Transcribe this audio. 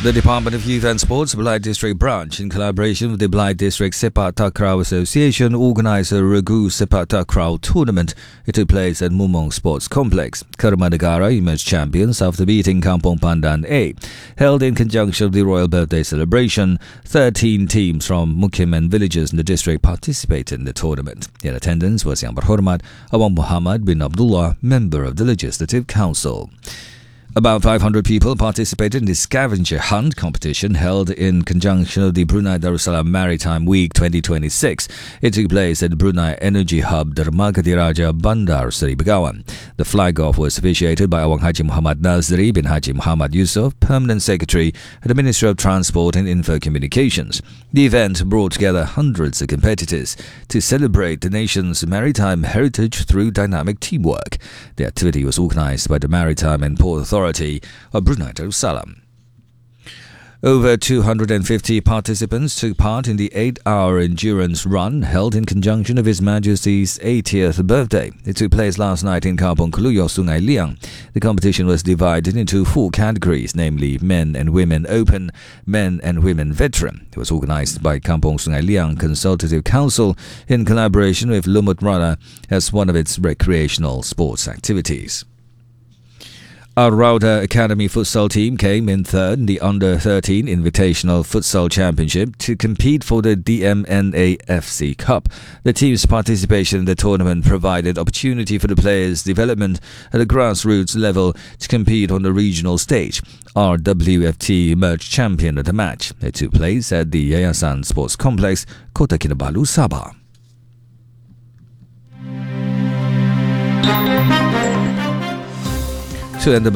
The Department of Youth and Sports Belait District Branch, in collaboration with the Belait District Sepak Takraw Association, organised a Ragu Sepak Takraw tournament. It took place at Mumong Sports Complex. Karmanagara emerged champions after beating Kampong Pandan A. Held in conjunction with the Royal Birthday celebration, 13 teams from Mukim and villages in the district participated in the tournament. In attendance was Yang Berhormat Awang Muhammad bin Abdullah, member of the Legislative Council. About 500 people participated in the scavenger hunt competition held in conjunction with the Brunei Darussalam Maritime Week 2026. It took place at the Brunei Energy Hub Dermaga Raja Bandar Seri Begawan. The flag-off was officiated by Awang Haji Muhammad Nazri bin Haji Muhammad Yusof, Permanent Secretary at the Ministry of Transport and Info Communications. The event brought together hundreds of competitors to celebrate the nation's maritime heritage through dynamic teamwork. The activity was organised by the Maritime and Port Authority of Brunei Darussalam. Over 250 participants took part in the 8-hour endurance run held in conjunction of His Majesty's 80th birthday. It took place last night in Kampong Keluyoh, Sungai Liang. The competition was divided into 4 categories, namely Men and Women Open, Men and Women Veteran. It was organised by Kampong Sungai Liang Consultative Council in collaboration with Lumut Rana as one of its recreational sports activities. Our Rauda Academy futsal team came in third in the Under-13 Invitational Futsal Championship to compete for the DMNA FC Cup. The team's participation in the tournament provided opportunity for the players' development at a grassroots level to compete on the regional stage. Our WFT emerged champion of the match. It took place at the Yayasan Sports Complex, Kota Kinabalu, Sabah. To end the